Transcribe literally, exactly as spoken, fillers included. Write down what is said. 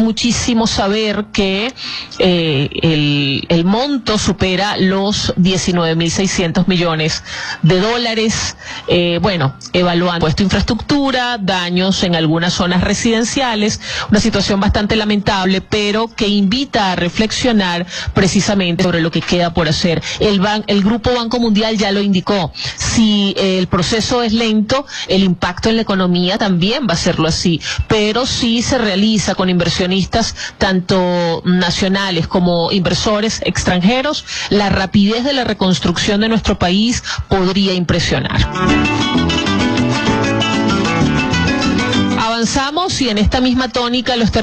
muchísimo saber que eh, el, el monto supera los diecinueve mil seiscientos millones de dólares. Eh, bueno, evaluando esta infraestructura, daños en algunas zonas residenciales, una situación bastante lamentable, pero que invita a reflexionar precisamente sobre lo que queda por hacer. El, ban el Grupo Banco Mundial ya lo indicó. Si eh, el proceso es lento, el impacto en la economía también va a serlo así, pero si se realiza con inversionistas tanto nacionales como inversores extranjeros, la rapidez de la reconstrucción de nuestro país podría impresionar. Avanzamos y en esta misma tónica los